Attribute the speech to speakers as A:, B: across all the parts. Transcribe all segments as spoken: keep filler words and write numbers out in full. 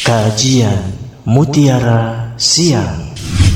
A: Kajian Mutiara Siang.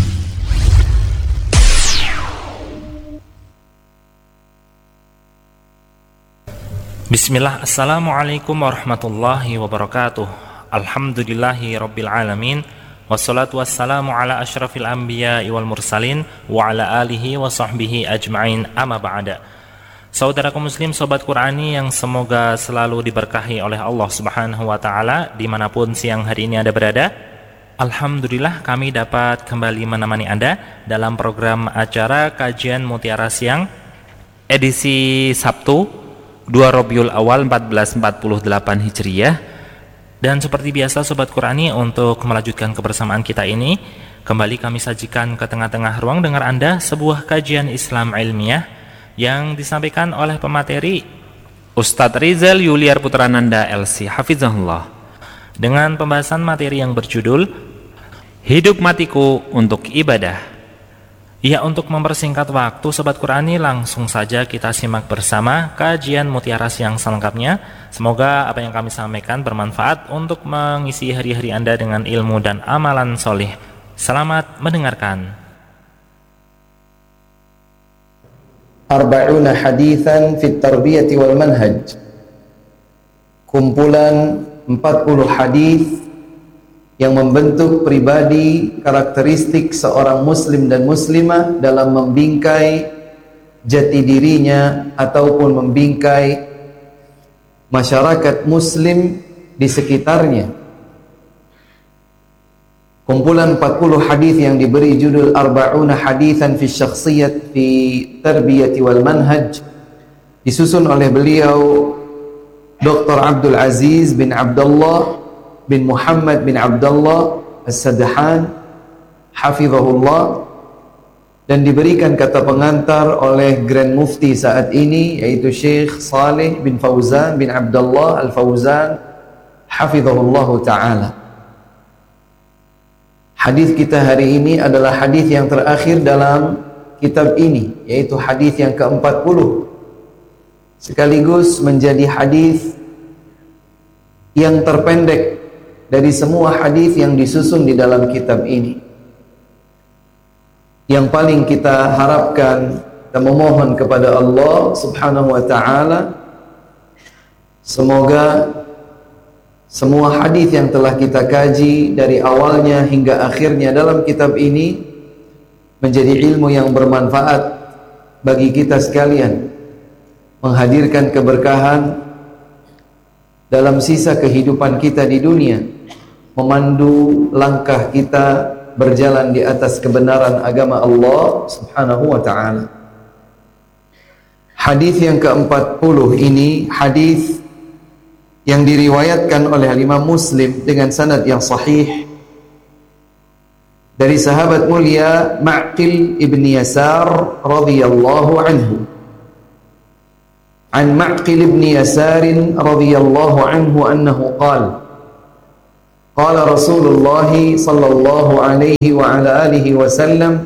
B: Bismillah, Assalamualaikum warahmatullahi wabarakatuh. Alhamdulillahi rabbil alamin. Wassalatu wassalamu ala asyrafil anbiya wal mursalin wa ala alihi wa sahbihi ajma'in, amma ba'da. Saudaraku muslim, sobat Qurani yang semoga selalu diberkahi oleh Allah subhanahu wa ta'ala dimanapun siang hari ini Anda berada. Alhamdulillah kami dapat kembali menemani Anda dalam program acara Kajian Mutiara Siang edisi Sabtu dua Rabiul Awal seribu empat ratus empat puluh delapan Hijriyah. Dan seperti biasa sobat Qurani, untuk melanjutkan kebersamaan kita ini, kembali kami sajikan ke tengah-tengah ruang dengar Anda sebuah kajian Islam ilmiah yang disampaikan oleh pemateri Ustadz Rizal Yuliar Putrananda L C Hafizahullah, dengan pembahasan materi yang berjudul Hidup Matiku untuk Ibadah. Ya, untuk mempersingkat waktu sobat Qurani, langsung saja kita simak bersama kajian Mutiara Siang selengkapnya. Semoga apa yang kami sampaikan bermanfaat untuk mengisi hari-hari Anda dengan ilmu dan amalan solih. Selamat mendengarkan.
C: Arba'una hadithan fit tarbiyati wal manhaj. Kumpulan empat puluh hadis yang membentuk pribadi karakteristik seorang muslim dan muslimah dalam membingkai jati dirinya ataupun membingkai masyarakat muslim di sekitarnya. Kumpulan empat puluh hadis yang diberi judul Arba'una hadithan fi syakhsiyat fi tarbiyati wal manhaj disusun oleh beliau Doktor Abdul Aziz bin Abdullah bin Muhammad bin Abdullah As-Sadhan hafizahullah, dan diberikan kata pengantar oleh Grand Mufti saat ini, yaitu Syekh Saleh bin Fauzan bin Abdullah Al-Fauzan hafizahullah ta'ala. Hadis kita hari ini adalah hadis yang terakhir dalam kitab ini, yaitu hadis yang ke empat puluh, sekaligus menjadi hadis yang terpendek dari semua hadis yang disusun di dalam kitab ini. Yang paling kita harapkan dan memohon kepada Allah subhanahu wa ta'ala, semoga semua hadis yang telah kita kaji dari awalnya hingga akhirnya dalam kitab ini menjadi ilmu yang bermanfaat bagi kita sekalian, menghadirkan keberkahan dalam sisa kehidupan kita di dunia, memandu langkah kita berjalan di atas kebenaran agama Allah subhanahu wa ta'ala. Hadis yang ke empat puluh ini hadis yang diriwayatkan oleh Imam Muslim dengan sanad yang sahih dari sahabat mulia Ma'qil ibn Yasar radhiyallahu anhu. An Ma'qil ibn Yasar radhiyallahu anhu annahu qala qala Rasulullah sallallahu alaihi wa ala alihi wasallam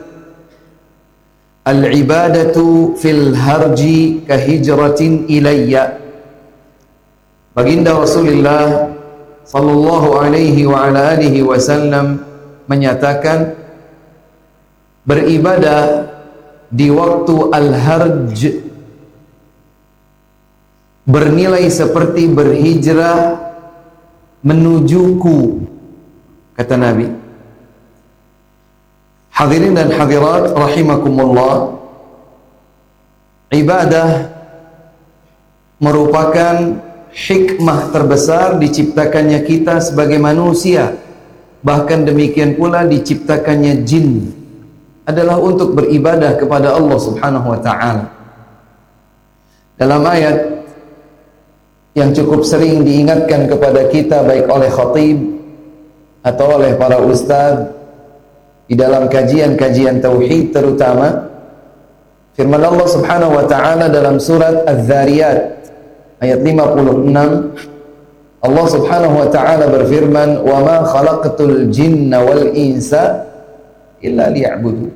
C: al-ibadatu fil harji kahijratin ilayya. Baginda Rasulullah sallallahu alaihi wa ala alihi wasallam menyatakan, beribadah di waktu al-harj bernilai seperti berhijrah menujuku, kata Nabi. Hadirin dan hadirat rahimakumullah, ibadah merupakan hikmah terbesar diciptakannya kita sebagai manusia. Bahkan demikian pula diciptakannya jin adalah untuk beribadah kepada Allah subhanahu wa ta'ala. Dalam ayat yang cukup sering diingatkan kepada kita baik oleh khatib atau oleh para ustaz di dalam kajian-kajian tauhid terutama, firman Allah subhanahu wa ta'ala dalam surat Az-Zariyat ayat lima puluh enam, Allah subhanahu wa ta'ala berfirman, wa ma khalaqtul jinna wal insa illa liya'budu.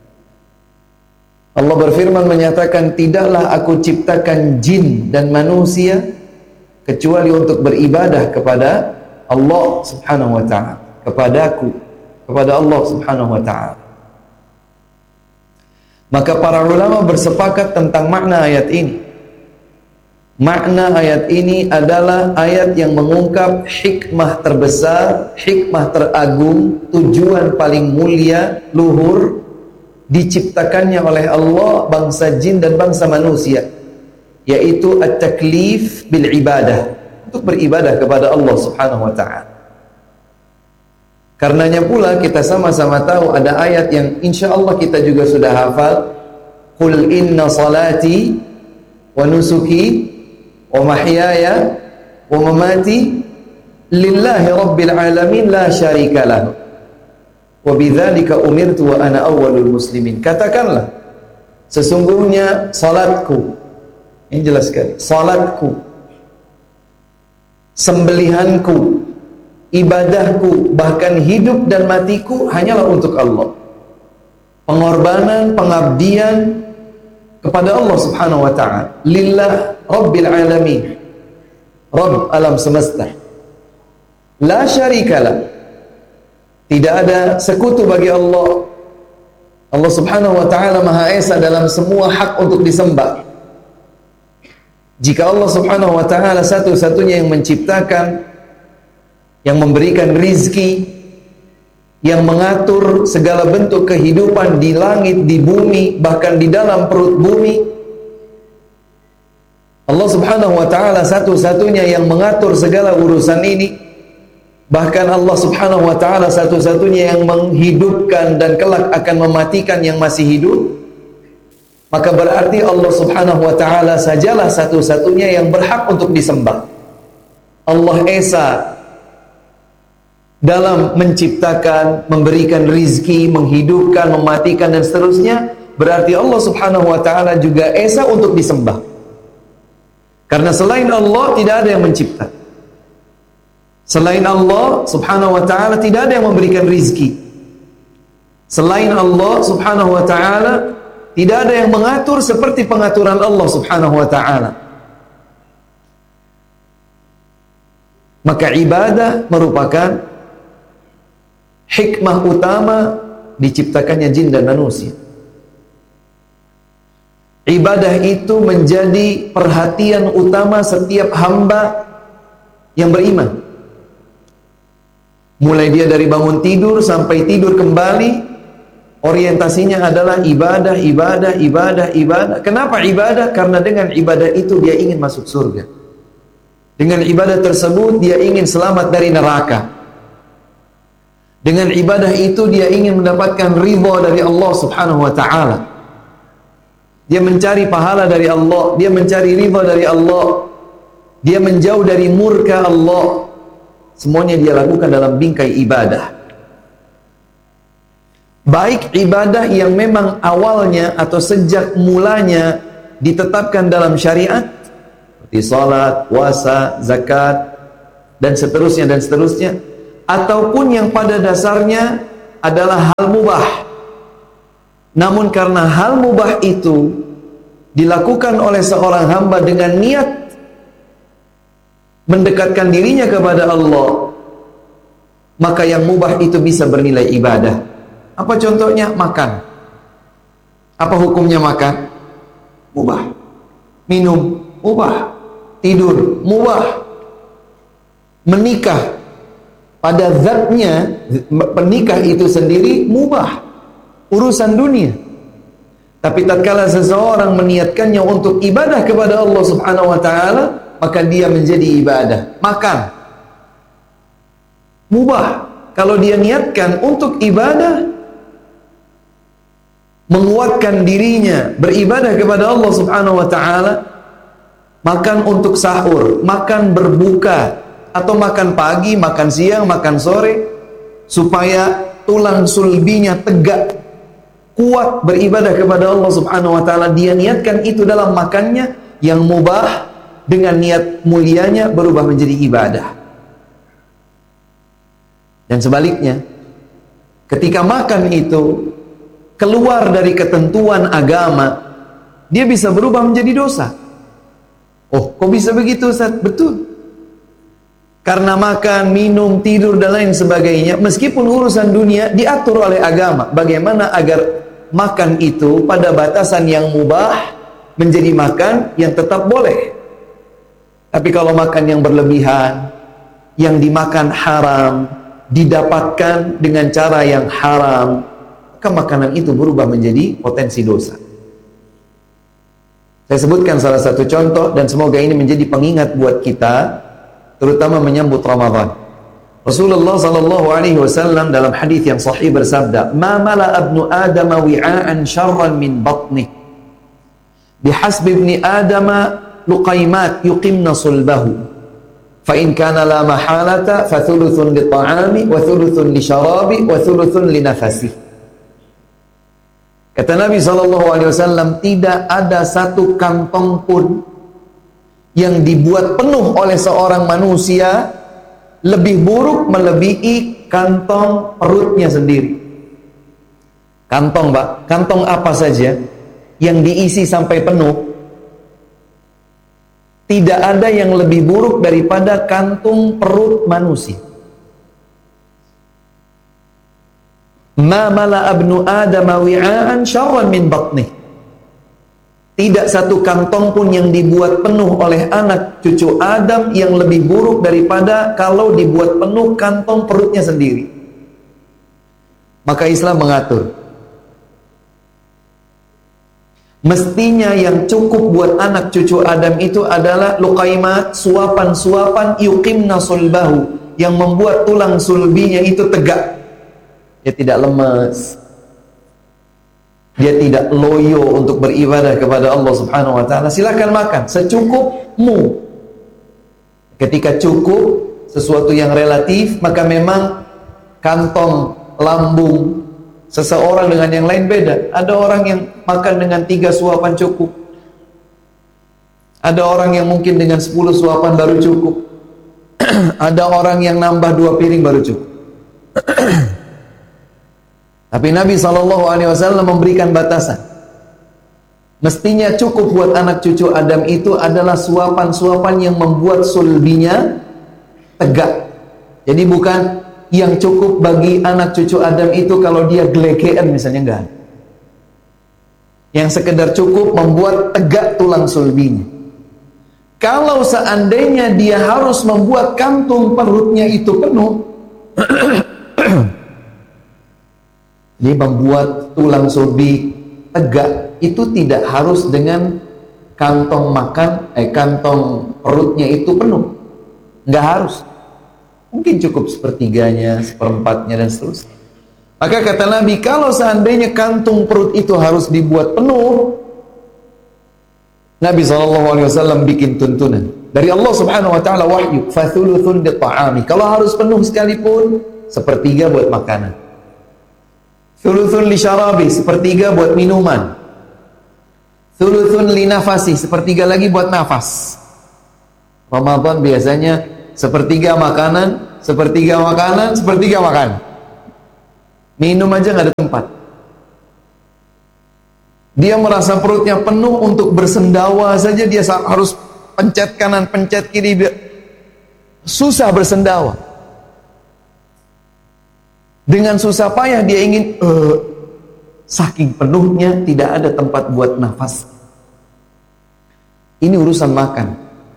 C: Allah berfirman menyatakan, tidaklah aku ciptakan jin dan manusia kecuali untuk beribadah kepada Allah Subhanahu wa ta'ala, kepadaku, kepada Allah Subhanahu wa ta'ala. Maka para ulama bersepakat tentang makna ayat ini. Makna ayat ini adalah ayat yang mengungkap hikmah terbesar, hikmah teragung, tujuan paling mulia, luhur, diciptakannya oleh Allah bangsa jin dan bangsa manusia, yaitu at-taklif bil ibadah, untuk beribadah kepada Allah Subhanahu wa ta'ala. Karenanya pula kita sama-sama tahu ada ayat yang insya Allah kita juga sudah hafal. Qul inna salati wa nusuki wa mahyaya wa mamati lillahi rabbil alamin la syarika lahu wa bidzalika umirtu wa ana awwalul muslimin. Katakanlah, sesungguhnya salatku, ini jelas sekali, salatku, sembelihanku, ibadahku, bahkan hidup dan matiku hanyalah untuk Allah. Pengorbanan, pengabdian kepada Allah Subhanahu wa ta'ala. Lillah Rabbil alamin, Rabb alam semesta. La syarikalah, tidak ada sekutu bagi Allah. Allah Subhanahu wa ta'ala Maha Esa dalam semua hak untuk disembah. Jika Allah Subhanahu wa ta'ala satu-satunya yang menciptakan, yang memberikan rizki, yang mengatur segala bentuk kehidupan di langit, di bumi, bahkan di dalam perut bumi, Allah Subhanahu wa ta'ala satu-satunya yang mengatur segala urusan ini. Bahkan Allah Subhanahu wa ta'ala satu-satunya yang menghidupkan dan kelak akan mematikan yang masih hidup. Maka berarti Allah Subhanahu wa ta'ala sajalah satu-satunya yang berhak untuk disembah. Allah Esa dalam menciptakan, memberikan rizki, menghidupkan, mematikan dan seterusnya. Berarti Allah Subhanahu wa ta'ala juga Esa untuk disembah. Karena selain Allah tidak ada yang mencipta. Selain Allah Subhanahu wa ta'ala tidak ada yang memberikan rizki. Selain Allah Subhanahu wa ta'ala tidak ada yang mengatur seperti pengaturan Allah Subhanahu wa ta'ala. Maka ibadah merupakan hikmah utama diciptakannya jin dan manusia. Ibadah itu menjadi perhatian utama setiap hamba yang beriman. Mulai dia dari bangun tidur sampai tidur kembali, orientasinya adalah ibadah, ibadah, ibadah, ibadah. Kenapa ibadah? Karena dengan ibadah itu dia ingin masuk surga. Dengan ibadah tersebut dia ingin selamat dari neraka. Dengan ibadah itu dia ingin mendapatkan ridha dari Allah Subhanahu wa ta'ala. Dia mencari pahala dari Allah, dia mencari ridha dari Allah, dia menjauh dari murka Allah. Semuanya dia lakukan dalam bingkai ibadah. Baik ibadah yang memang awalnya atau sejak mulanya ditetapkan dalam syariat, seperti salat, puasa, zakat, dan seterusnya dan seterusnya, ataupun yang pada dasarnya adalah hal mubah. Namun karena hal mubah itu dilakukan oleh seorang hamba dengan niat mendekatkan dirinya kepada Allah, maka yang mubah itu bisa bernilai ibadah. Apa contohnya? Makan. Apa hukumnya makan? Mubah. Minum, mubah. Tidur, mubah. Menikah, pada zatnya penikah itu sendiri mubah, urusan dunia. Tapi tatkala seseorang meniatkannya untuk ibadah kepada Allah Subhanahu wa ta'ala, maka dia menjadi ibadah. Makan mubah. Kalau dia niatkan untuk ibadah, menguatkan dirinya beribadah kepada Allah Subhanahu wa ta'ala, makan untuk sahur, makan berbuka, atau makan pagi, makan siang, makan sore, supaya tulang sulbinya tegak, kuat beribadah kepada Allah Subhanahu wa ta'ala. Dia niatkan itu dalam makannya yang mubah, dengan niat mulianya berubah menjadi ibadah. Dan sebaliknya, ketika makan itu keluar dari ketentuan agama, dia bisa berubah menjadi dosa. Oh, kok bisa begitu, Ustaz? Betul. karena makan, minum, tidur dan lain sebagainya, meskipun urusan dunia diatur oleh agama, bagaimana agar makan itu pada batasan yang mubah menjadi makan yang tetap boleh. Tapi kalau makan yang berlebihan, yang dimakan haram, didapatkan dengan cara yang haram, maka makanan itu berubah menjadi potensi dosa. Saya sebutkan salah satu contoh dan semoga ini menjadi pengingat buat kita, terutama menyambut Ramadan. Rasulullah sallallahu alaihi wasallam dalam hadis yang sahih bersabda, "Ma mala ibnu Adam wi'an syarran min batnih. Bihasbi ibni Adam luqaimat yuqimna sulbahu. Fa in kana la mahalata fa thuluthun li ta'ami wa thuluthun li syarabi wa thuluthun li nafasi." Kata Nabi sallallahu alaihi wasallam, tidak ada satu kantong pun yang dibuat penuh oleh seorang manusia lebih buruk melebihi kantong perutnya sendiri. Kantong, Pak, kantong apa saja yang diisi sampai penuh, tidak ada yang lebih buruk daripada kantung perut manusia. Ma mala ibnu Adam wi'an syarran min batnih. Tidak satu kantong pun yang dibuat penuh oleh anak cucu Adam yang lebih buruk daripada kalau dibuat penuh kantong perutnya sendiri. Maka Islam mengatur, mestinya yang cukup buat anak cucu Adam itu adalah luqaimat, suapan-suapan yuqimna sulbahu, yang membuat tulang sulbinya itu tegak. Dia tidak lemas, dia tidak loyo untuk beribadah kepada Allah Subhanahu wa taala. Silakan makan secukupmu. Ketika cukup sesuatu yang relatif, maka memang kantong, lambung seseorang dengan yang lain beda. Ada orang yang makan dengan tiga suapan cukup. Ada orang yang mungkin dengan sepuluh suapan baru cukup. Ada orang yang nambah dua piring baru cukup. Tapi Nabi shallallahu alaihi wasallam memberikan batasan. Mestinya cukup buat anak cucu Adam itu adalah suapan-suapan yang membuat sulbinya tegak. Jadi bukan yang cukup bagi anak cucu Adam itu kalau dia gelegean misalnya, enggak. Yang sekedar cukup membuat tegak tulang sulbinya. Kalau seandainya dia harus membuat kantung perutnya itu penuh, dia membuat tulang sulbi tegak, itu tidak harus dengan kantong makan, eh kantong perutnya itu penuh. Enggak harus. Mungkin cukup sepertiganya, seperempatnya dan seterusnya. Maka kata Nabi, kalau seandainya kantung perut itu harus dibuat penuh, Nabi shallallahu alaihi wasallam bikin tuntunan dari Allah Subhanahu wa taala, wahyu, fathuluthun li ta'ami. Kalau harus penuh sekalipun, sepertiga buat makanan. Thuluthun li syarabi, sepertiga buat minuman. Thuluthun li nafasi, sepertiga lagi buat nafas. Ramadan biasanya sepertiga makanan, sepertiga makanan, sepertiga makan. Minum aja nggak ada tempat. Dia merasa perutnya penuh, untuk bersendawa saja dia harus pencet kanan, pencet kiri, susah bersendawa. Dengan susah payah dia ingin, uh, saking penuhnya tidak ada tempat buat nafas. Ini urusan makan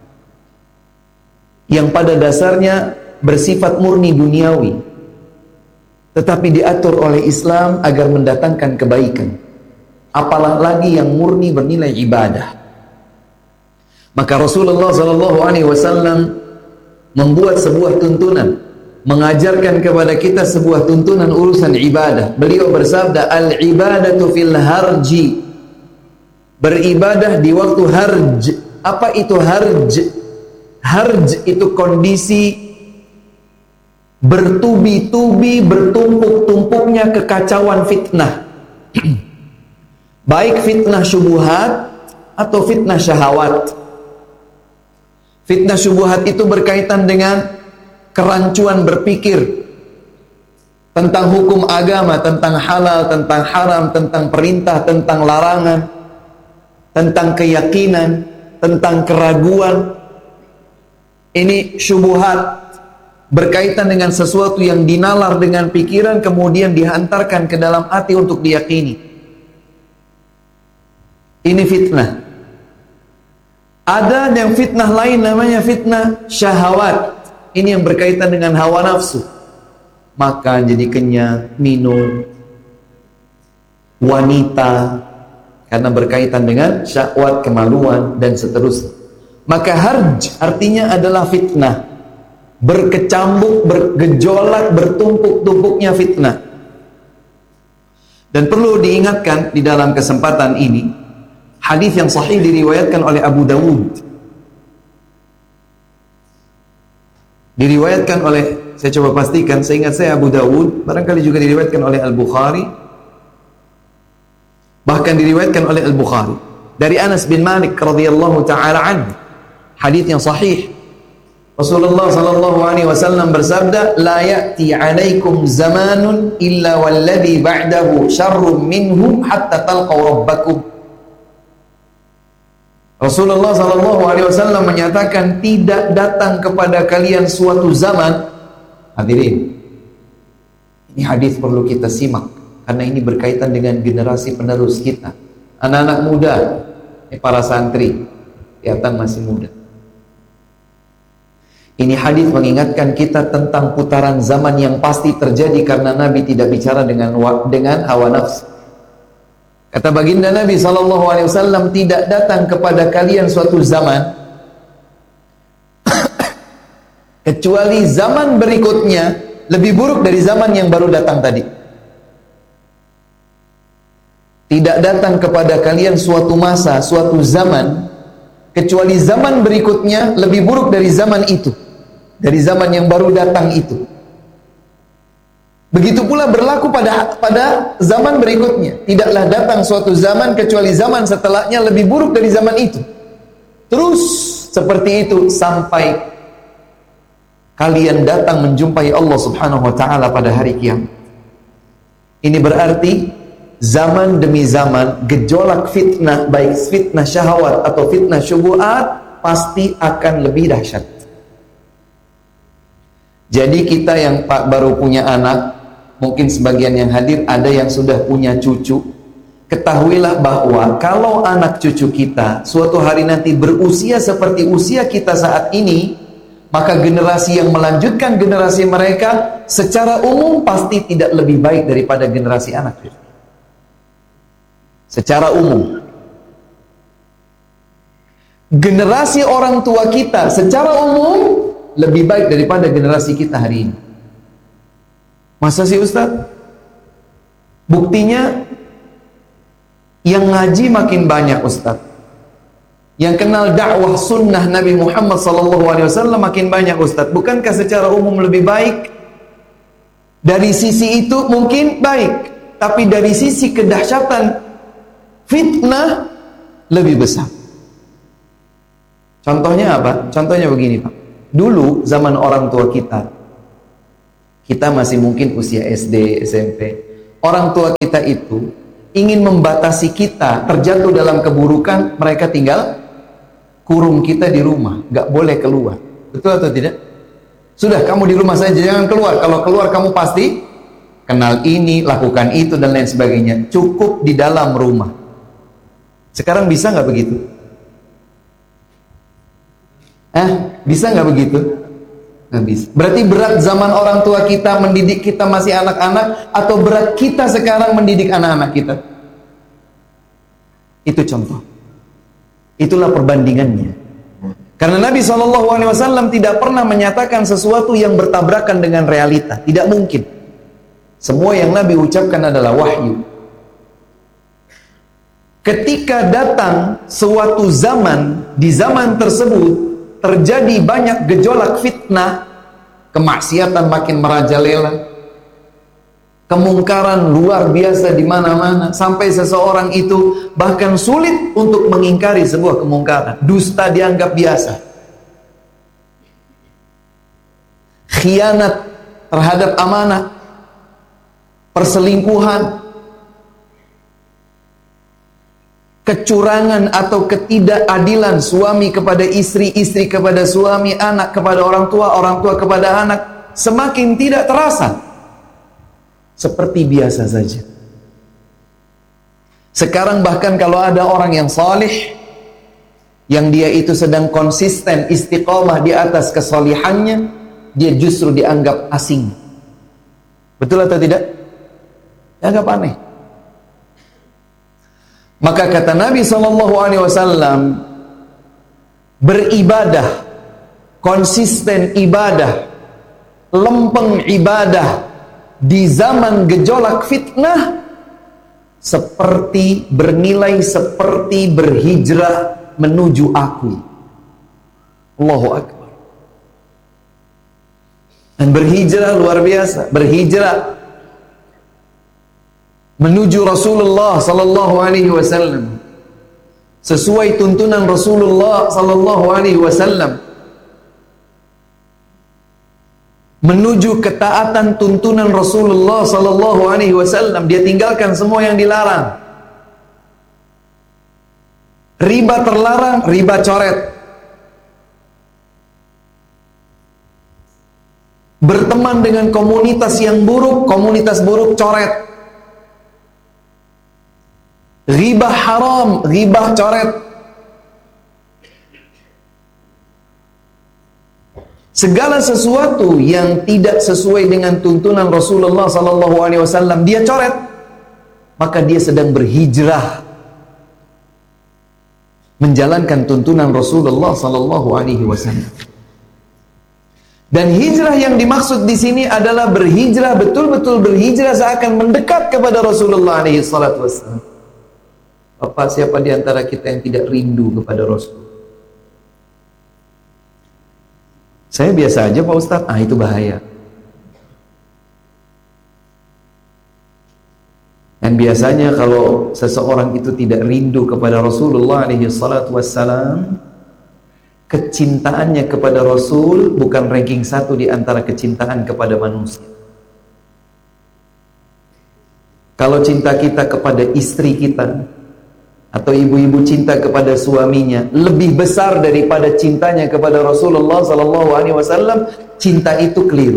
C: yang pada dasarnya bersifat murni duniawi, tetapi diatur oleh Islam agar mendatangkan kebaikan. Apalah lagi yang murni bernilai ibadah. Maka Rasulullah shallallahu alaihi wasallam membuat sebuah tuntunan, mengajarkan kepada kita sebuah tuntunan urusan ibadah. Beliau bersabda, al-ibadatu fil harji, beribadah di waktu harj. Apa itu harj? Harj itu kondisi bertubi-tubi, bertumpuk-tumpuknya kekacauan fitnah. Baik fitnah syubuhat atau fitnah syahwat. Fitnah syubuhat itu berkaitan dengan kerancuan berpikir tentang hukum agama, tentang halal, tentang haram, tentang perintah, tentang larangan, tentang keyakinan, tentang keraguan. Ini syubhat. berkaitan dengan sesuatu yang dinalar dengan pikiran kemudian dihantarkan ke dalam hati untuk diyakini. Ini fitnah. Ada yang fitnah lain namanya fitnah syahwat. Ini yang berkaitan dengan hawa nafsu. Makan jadi kenyang, minum, wanita, karena berkaitan dengan syahwat, kemaluan, dan seterusnya. Maka harj artinya adalah fitnah. Berkecambuk, bergejolak, bertumpuk-tumpuknya fitnah. Dan perlu diingatkan di dalam kesempatan ini, hadis yang sahih diriwayatkan oleh Abu Dawud. Diriwayatkan oleh, saya coba pastikan, seingat saya Abu Dawud, barangkali juga diriwayatkan oleh Al-Bukhari, bahkan diriwayatkan oleh Al-Bukhari dari Anas bin Malik radhiyallahu taala anhu, hadis yang sahih. Rasulullah sallallahu alaihi wasallam bersabda, la ya'ti 'alaikum zamanun illa walladhi ba'dahu syarrun minhu hatta talqaw rabbakum. Rasulullah sallallahu alaihi wasallam menyatakan, tidak datang kepada kalian suatu zaman. Hadirin, ini hadis perlu kita simak karena ini berkaitan dengan generasi penerus kita, anak-anak muda, eh, para santri, kelihatan masih muda. Ini hadis mengingatkan kita tentang putaran zaman yang pasti terjadi karena Nabi tidak bicara dengan dengan hawa nafsu. Kata baginda Nabi sallallahu alaihi wasallam, tidak datang kepada kalian suatu zaman kecuali zaman berikutnya lebih buruk dari zaman yang baru datang tadi. Tidak datang kepada kalian suatu masa, suatu zaman kecuali zaman berikutnya lebih buruk dari zaman itu, dari zaman yang baru datang itu. Begitu pula berlaku pada pada zaman berikutnya. Tidaklah datang suatu zaman kecuali zaman setelahnya lebih buruk dari zaman itu. Terus seperti itu sampai kalian datang menjumpai Allah Subhanahu wa taala pada hari kiamat. Ini berarti zaman demi zaman gejolak fitnah, baik fitnah syahwat atau fitnah syubhat, pasti akan lebih dahsyat. Jadi kita yang pak baru punya anak, mungkin sebagian yang hadir ada yang sudah punya cucu, ketahuilah bahwa kalau anak cucu kita suatu hari nanti berusia seperti usia kita saat ini, maka generasi yang melanjutkan generasi mereka secara umum pasti tidak lebih baik daripada generasi anak cucu. Secara umum, generasi orang tua kita secara umum lebih baik daripada generasi kita hari ini. Masa sih Ustaz? Buktinya yang ngaji makin banyak Ustaz, yang kenal dakwah sunnah Nabi Muhammad sallallahu alaihi wasallam makin banyak Ustaz. Bukankah secara umum lebih baik? Dari sisi itu mungkin baik, tapi dari sisi kedahsyatan fitnah lebih besar. Contohnya apa? Contohnya begini Pak. Dulu zaman orang tua kita, kita masih mungkin usia S D, S M P. Orang tua kita itu ingin membatasi kita terjatuh dalam keburukan, mereka tinggal kurung kita di rumah, gak boleh keluar. Betul atau tidak? Sudah, kamu di rumah saja, jangan keluar. Kalau keluar kamu pasti kenal ini, lakukan itu, dan lain sebagainya. Cukup di dalam rumah. Sekarang bisa nggak begitu? Eh, bisa nggak begitu? Nggak bisa. Berarti berat zaman orang tua kita mendidik kita masih anak-anak, atau berat kita sekarang mendidik anak-anak kita? Itu contoh. Itulah perbandingannya. Karena Nabi shallallahu alaihi wasallam tidak pernah menyatakan sesuatu yang bertabrakan dengan realita. Tidak mungkin. Semua yang Nabi ucapkan adalah wahyu. Ketika datang suatu zaman, di zaman tersebut terjadi banyak gejolak fitnah, kemaksiatan makin merajalela, kemungkaran luar biasa di mana-mana, sampai seseorang itu bahkan sulit untuk mengingkari sebuah kemungkaran. Dusta dianggap biasa, khianat terhadap amanah, perselingkuhan, kecurangan atau ketidakadilan suami kepada istri, istri kepada suami, anak kepada orang tua, orang tua kepada anak, semakin tidak terasa, seperti biasa saja. Sekarang bahkan kalau ada orang yang salih, yang dia itu sedang konsisten istiqomah di atas kesalihannya, dia justru dianggap asing. Betul atau tidak? Dianggap aneh. Maka kata Nabi shallallahu alaihi wasallam, beribadah, konsisten ibadah, lempeng ibadah di zaman gejolak fitnah seperti bernilai seperti berhijrah menuju aku. Allahu Akbar. Dan berhijrah luar biasa, berhijrah menuju Rasulullah sallallahu alaihi wasallam sesuai tuntunan Rasulullah sallallahu alaihi wasallam, menuju ketaatan tuntunan Rasulullah sallallahu alaihi wasallam. Dia tinggalkan semua yang dilarang. Riba terlarang, riba coret. Berteman dengan komunitas yang buruk, komunitas buruk coret. Riba haram, riba coret. Segala sesuatu yang tidak sesuai dengan tuntunan Rasulullah sallallahu alaihi wasallam dia coret, maka dia sedang berhijrah menjalankan tuntunan Rasulullah sallallahu alaihi wasallam. Dan hijrah yang dimaksud di sini adalah berhijrah, betul-betul berhijrah seakan mendekat kepada Rasulullah alaihi salatu wasallam. Bapak, siapa di antara kita yang tidak rindu kepada Rasul? Saya biasa aja Pak Ustadz. Ah, itu bahaya. Dan biasanya kalau seseorang itu tidak rindu kepada Rasulullah alaihi salatu wassalam, kecintaannya kepada Rasul bukan ranking satu di antara kecintaan kepada manusia. Kalau cinta kita kepada istri kita, atau ibu-ibu cinta kepada suaminya lebih besar daripada cintanya kepada Rasulullah sallallahu alaihi wasallam, cinta itu keliru.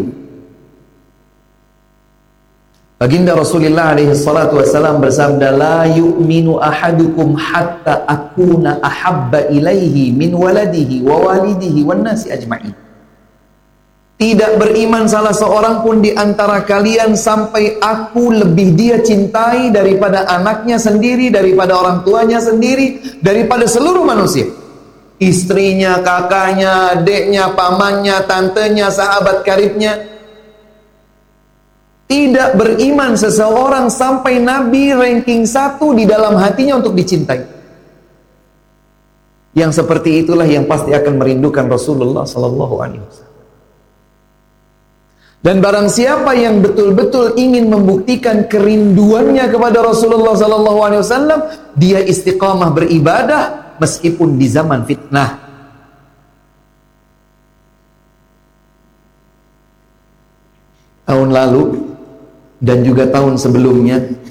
C: Baginda Rasulullah alaihi salatu wasallam bersabda, la yu'minu ahadukum hatta akuna ahabba ilaihi min waladihi wa walidihi wan nasi ajma'in. Tidak beriman salah seorang pun di antara kalian sampai aku lebih dia cintai daripada anaknya sendiri, daripada orang tuanya sendiri, daripada seluruh manusia. Istrinya, kakaknya, adiknya, pamannya, tantenya, sahabat karibnya. Tidak beriman seseorang sampai Nabi ranking satu di dalam hatinya untuk dicintai. Yang seperti itulah yang pasti akan merindukan Rasulullah sallallahu alaihi wasallam. Dan barang siapa yang betul-betul ingin membuktikan kerinduannya kepada Rasulullah sallallahu alaihi wasallam, dia istiqamah beribadah meskipun di zaman fitnah. Tahun lalu dan juga tahun sebelumnya